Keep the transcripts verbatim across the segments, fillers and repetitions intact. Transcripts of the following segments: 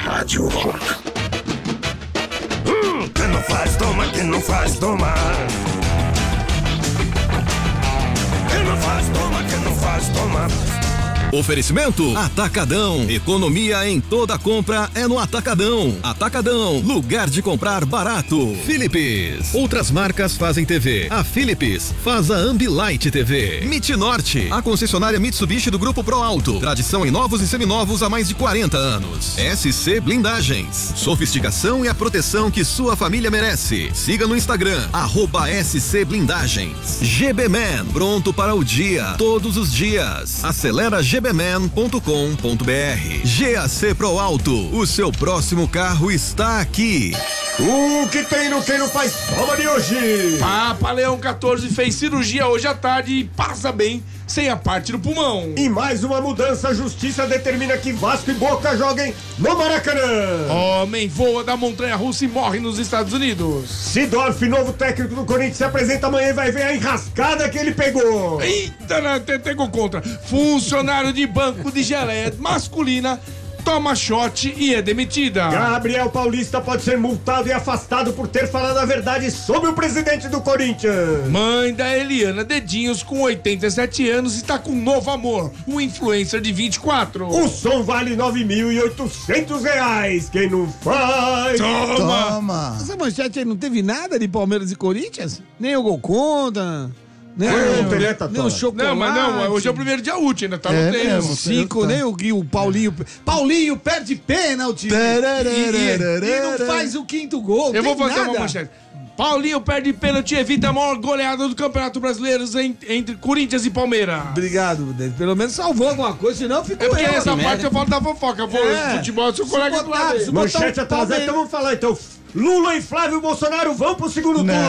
Rádio Rock. Hum, quem não faz, toma, quem não faz, toma. Quem não faz, toma, quem não faz, toma. Oferecimento Atacadão. Economia em toda compra é no Atacadão. Atacadão, lugar de comprar barato. Philips. Outras marcas fazem T V. A Philips faz a Ambilight T V. Mit Norte, a concessionária Mitsubishi do Grupo Pro Alto. Tradição em novos e seminovos há mais de quarenta anos. S C Blindagens. Sofisticação e a proteção que sua família merece. Siga no Instagram, arroba S C Blindagens. G B Man, pronto para o dia, todos os dias. Acelera G B man ponto com ponto b r. G A C Pro Alto, o seu próximo carro está aqui. O que tem no Quem Não Faz Toma de hoje? Papa Leão quatorze fez cirurgia hoje à tarde e passa bem sem a parte do pulmão. E mais uma mudança, a justiça determina que Vasco e Boca joguem no Maracanã. Homem voa da montanha-russa e morre nos Estados Unidos. Sidorf, novo técnico do Corinthians, se apresenta amanhã e vai ver a enrascada que ele pegou. Eita, né? Pegou contra. Funcionário de banco de geleia masculina toma shot e é demitida. Gabriel Paulista pode ser multado e afastado por ter falado a verdade sobre o presidente do Corinthians. Mãe da Eliana Dedinhos, com oitenta e sete anos, está com um novo amor, um influencer de vinte e quatro. O som vale nove mil e oitocentos reais. Quem não faz... Toma! Toma! Essa manchete aí não teve nada de Palmeiras e Corinthians? Nem o gol contra... Nem, É, o, Pelé tá nem o chocolate. Não, mas não, hoje é o primeiro dia útil, ainda tá É no tempo. mesmo. Cinco, nem o Gui, o Paulinho. Paulinho perde pênalti. E, e, e não faz o quinto gol. Eu vou tem fazer nada. uma manchete. Paulinho perde pênalti e evita a maior goleada do Campeonato Brasileiro entre Corinthians e Palmeiras. Obrigado, Denis. Pelo menos salvou alguma coisa, senão ficou É porque eu, essa assim, parte né? eu falo da fofoca. Eu vou É. futebol, seu colega do lado. se Manchete botar um atrasada, Palmeiras- então vamos falar então. Lula e Flávio Bolsonaro vão pro segundo turno.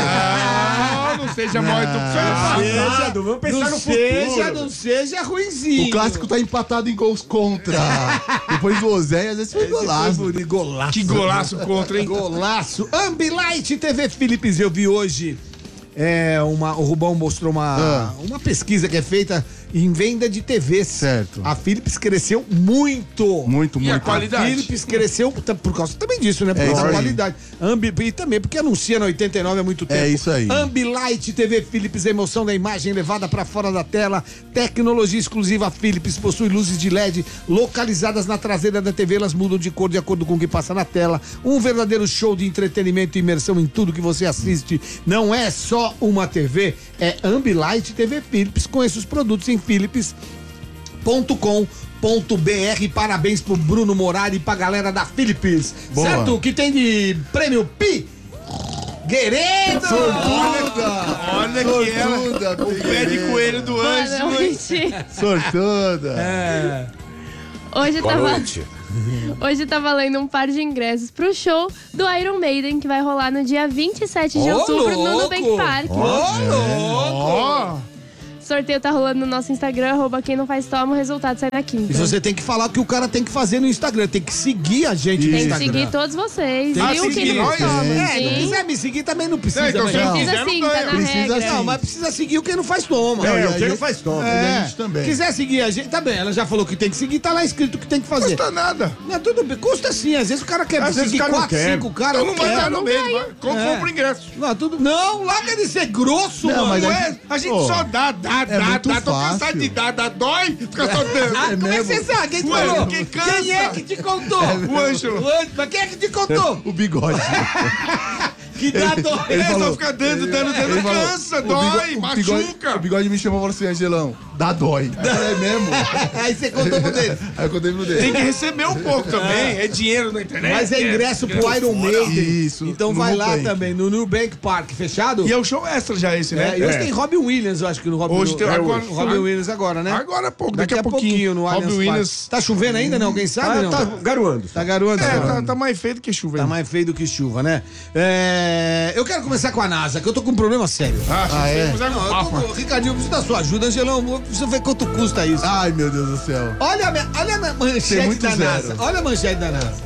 Ah, não seja mal educado. Seja, Edu, vamos pensar Não no seja, futuro. não seja ruinzinho. O clássico tá empatado em gols contra. Depois do Oséias, esse foi golaço. Esse foi golaço. Que golaço contra, hein? Golaço. Ambilight T V Philips, eu vi hoje. É, uma, o Rubão mostrou uma, Ah. uma pesquisa que é feita em venda de T Vs. Certo. A Philips cresceu muito. Muito, E a muito. qualidade? A Philips cresceu t- por causa também disso, né? Por É causa isso da aí. qualidade. Ambi, e também porque anuncia na oitenta e nove há muito tempo. É isso aí. Ambilight T V Philips, a emoção da imagem levada para fora da tela. Tecnologia exclusiva Philips, possui luzes de L E D localizadas na traseira da T V. Elas mudam de cor de acordo com o que passa na tela. Um verdadeiro show de entretenimento e imersão em tudo que você assiste. Não é só uma T V, é Ambilight T V Philips. Conheça os produtos em philips ponto com ponto b r. Parabéns pro Bruno Morari e pra galera da Philips. Boa. Certo? Que tem de prêmio Pi Guerreiro! Olha que ela, Sortuda, o pé de coelho do Boa anjo. hein? noite. Sortuda. É. Hoje Boa tava, noite. hoje tá valendo um par de ingressos pro show do Iron Maiden, que vai rolar no dia vinte e sete de Ô, outubro no louco! Nubank Park. Ô, louco! Sorteio tá rolando no nosso Instagram, arroba quem não faz toma, o resultado sai na quinta. E você tem que falar o que o cara tem que fazer no Instagram. Tem que seguir a gente no Tem que Instagram. seguir todos vocês. Tem Viu? que Quem seguir não faz nós? toma. É, não Sim. quiser me seguir também não precisa. É, então mas você não. não Precisa quiser, sim, não tá ganha. na Precisa regra. sim. Não, mas precisa seguir o que não faz toma. É, e o aí- que não faz toma. É. É, a gente também. quiser seguir a gente, tá bem, ela já falou que tem que seguir, tá lá escrito o que tem que fazer. Custa nada. Não, tudo bem, custa sim, às vezes o cara quer Às vezes seguir o cara não quatro, quer. cinco caras, Então não vai quer. dar no meio, vai. Com- É. Compra o ingresso. Não, tudo... não, larga de ser grosso, Não, mano. mas Não aí- é? A gente Pô, só dá, dá, dá, muito dá. Tô fácil. cansado de dar, dá, dói, fica só dando. Ah, como é que mesmo? você sabe? Quem te Ué, falou? quem cansa? Quem é que te contou? O Ângelo. O Ângelo. Mas quem é que te contou? O bigode. Que dá dó. Ele É, falou- só fica dando, dando, Ele dando, falou, cansa, o dói, bigode- o bigode- machuca. O bigode me chamou e falou assim, Angelão, dá dói. É mesmo? Aí você contou pro dele. Aí eu contei pro Tem dele. que receber um pouco também, é dinheiro na internet. Mas é ingresso pro Iron Maiden. Isso, Então no vai lá Nubank. também, no Nubank Park, fechado? E é o show extra já esse, né? É, e hoje É. tem Robin Williams, eu acho que no Robin Hoje tem- é agora- hoje. Robin Williams agora, né? Agora há pouco, Daqui, daqui a pouquinho, no Allianz Robin Parque. Williams. Tá chovendo ainda, né? Alguém sabe? Ah, não? tá garoando. Tá garoando? É, tá, tá, tá mais feio do que chuva. tá hein? mais feio do que chuva, né? É, eu quero começar com a NASA, que eu tô com um problema sério. Ah, Ah, é? é? Não, eu tô, Ricardinho, eu preciso da sua ajuda, Angelão. Eu preciso ver quanto custa isso. Ai, meu Deus do céu. Olha a, minha- olha a Tem manchete muito da zero. NASA. Olha a manchete da NASA.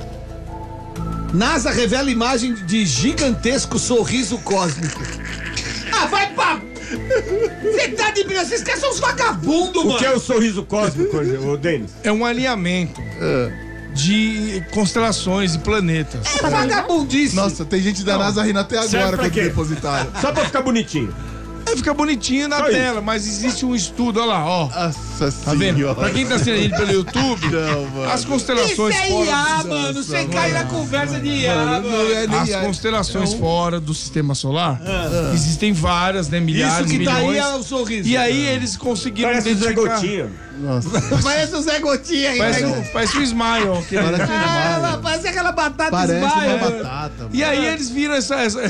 NASA revela imagem de gigantesco sorriso cósmico. Ah, vai pra... Você tá de brincadeira? Vocês querem ser uns vagabundos, O mano. que é o sorriso cósmico, ô Denis? É um alinhamento. de constelações e planetas. É vagabundice. Nossa, tem gente da NASA rindo até Serve agora pra quando quê? depositaram. Só pra ficar bonitinho. Aí fica bonitinho na Só tela, mas existe um estudo, olha lá, ó. Nossa Tá vendo? senhora. Pra quem tá assistindo a gente pelo YouTube, Não, mano. as constelações Isso é fora I A, do- mano. Você cai na conversa de I A, Mano, não é nem As I A. constelações fora do sistema solar, existem várias, né? Milhares, Isso que tá aí milhões. é o sorriso. E aí eles conseguiram Parece o Zé identificar... Gotinha. Parece o Zé Gotinha aí. Parece, né? um, parece um Smile. aquele- Parece um Ah, smile. ela parece aquela batata Parece Smile. uma batata. E aí eles viram essa, essa-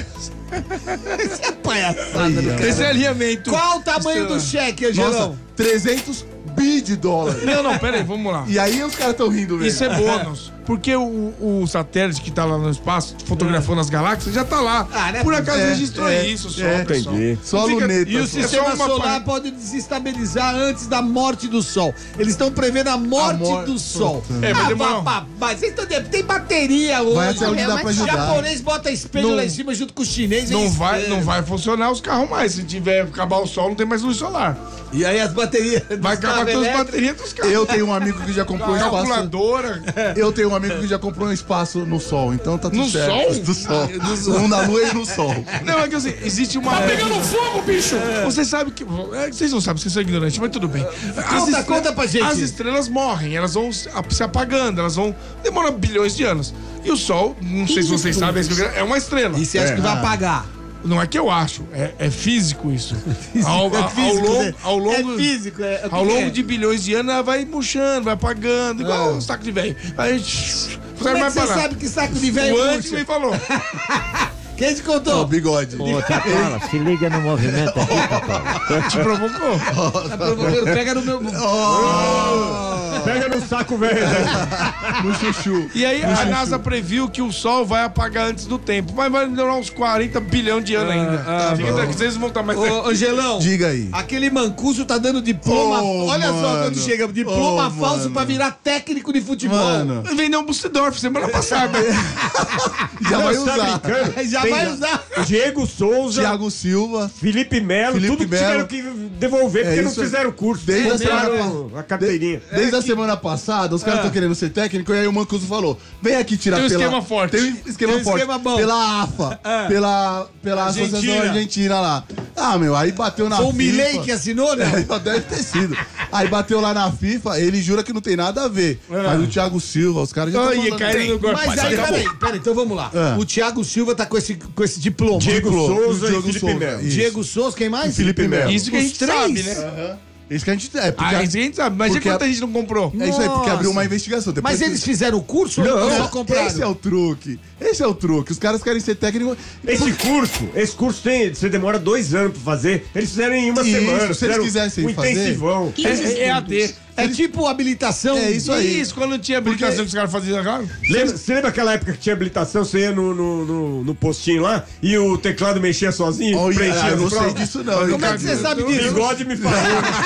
É palhaçada do cara. esse alinhamento. Qual o tamanho do Estrela. cheque, Angelão? Nossa, trezentos bi de dólares. Não, não, pera aí, vamos lá. E aí os caras tão rindo mesmo. Isso é bônus. Porque o, o satélite que tá lá no espaço, fotografando as galáxias, já tá lá. Ah, né? Por acaso É, registrou é, isso só, é, pessoal. entendi. Só Fica- luneta. E o só. sistema É só uma solar pane- pode desestabilizar antes da morte do Sol. Eles estão prevendo a morte A mor- do Sol. É, vai ah, demorar. pá, pá, mas vocês estão de- tem bateria hoje. Vai até onde Morreu dá mais pra O ajudar. japonês bota espelho Não- lá em cima junto com o chinês. Não eles- vai, é. não vai funcionar os carros mais. Se tiver acabar o sol, não tem mais luz solar. E aí as baterias. Vai dos acabar carros todas as elétricos- baterias dos carros. Eu tenho um amigo que já comprou um espaço. Calculadora. Eu tenho um amigo que já comprou um espaço no Sol, então tá tudo No certo. Sol? Do Sol. Um na Lua e no Sol. Não, é que assim, existe uma. Tá pegando fogo, bicho! Você sabe que. é, Vocês não sabem, vocês são ignorantes, mas tudo bem. As Conta, conta pra gente. As estrelas morrem, elas vão se se apagando, elas vão. Demora bilhões de anos. E o Sol, não sei se vocês sabem, é uma estrela. E você acha que vai apagar? Não é que eu acho, é, é físico isso. ao, é ao- físico, ao longo, né? ao longo, É físico, é- o que ao que longo é? de bilhões de anos, ela vai murchando, vai apagando, igual um saco de velho. Aí, não Como serve é mais que pra você nada. sabe que saco de velho O murcha? Andy me falou. Quem te Ó, contou? o bigode. Ô, Tatola, se liga no movimento aqui, Tatola. Te provocou. Tá provocando, pega no meu... Pega no saco, velho. No chuchu. E aí a NASA previu que o Sol vai apagar antes do tempo, mas vai demorar uns quarenta bilhões de anos ainda. ah, Fica tranquilo, vocês vão estar mais Ô, Angelão, Diga aí. aquele mancuso tá dando diploma. Ô, Olha só mano. quando chega, diploma Ô, falso mano. pra virar técnico de futebol. Mano, Vendeu um Bussidorf semana passada. já vai Não, tá usar. brincando? Já Tem vai usar. Diego Souza, Thiago Silva. Felipe Melo, Felipe tudo que Melo. tiveram que devolver porque É não isso aí. fizeram o curso. Desde a Compraram semana a carteirinha. Desde a semana passada, os caras estão querendo ser técnico, e aí o Mancuso falou: vem aqui tirar Tem um pela. esquema forte. Tem um esquema Tem um forte. esquema bom. Pela AFA. Pela, pela Argentina. Associação Argentina lá. Ah, meu, aí bateu na Foi o FIFA. Milei que assinou, né? É, deve ter sido. Aí bateu lá na FIFA, ele jura que não tem nada a ver. Mas o Thiago Silva, os caras já estão Ai, falando. caiu no golpe. Mas aí, peraí, peraí, então vamos lá. É. O Thiago Silva tá com esse, com esse diploma. Diego Diego Souza e Diego Felipe Souza, Melo. isso. Diego Souza, quem mais? E Felipe Melo. Isso que a Os gente três? sabe, né? Isso que a gente. É, porque Ah, isso a gente sabe. Mas e porque quanta a- gente não comprou? é isso aí, porque Nossa. abriu uma investigação. Depois Mas que- eles fizeram o curso ou Não, só compraram? esse é o truque. Esse é o truque. Os caras querem ser técnico. Esse curso, esse curso tem, você demora dois anos pra fazer. Eles fizeram em uma Isso, semana. se eles fizeram quisessem um fazer- intensivão. É, é E A D. É tipo habilitação. É isso aí. Isso, quando não tinha habilitação que os caras faziam agora. Lembra, você lembra aquela época que tinha habilitação, você ia no, no, no, no postinho lá e o teclado mexia sozinho? Olha, preenchia eu as não sei provas? disso, não. Como é que você sabe O disso? bigode me falou.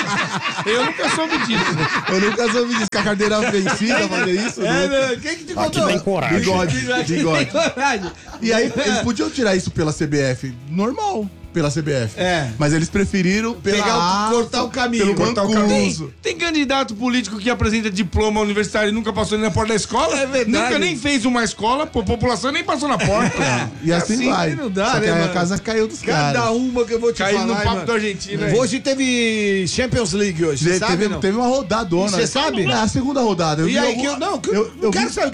Eu nunca soube disso. Eu nunca soube disso. Com a carteira vencida, fazer isso. É, nunca. meu, quem que te contou? Tem coragem. Bigode, bigode. Coragem. E aí, eles podiam tirar isso pela C B F. Normal, pela C B F. É. Mas eles preferiram pela Pegar o- AFA, cortar o caminho. Pelo Cortar o Mancuso. Tem candidato político que apresenta diploma universitário e nunca passou nem na porta da escola? É verdade. Nunca nem fez uma escola, pô, a população nem passou na porta. E assim, assim vai. não dá, Só que né, aí mano? a casa caiu dos caras. Cada uma que eu vou te Caiu falar. no hein, papo mano. da Argentina aí. Hoje teve Champions League hoje, você Teve, sabe teve, não? teve uma rodadona. Você sabe? É a segunda rodada. Eu E vi aí, algum- que eu, não, que eu, eu, não eu quero vi- saber.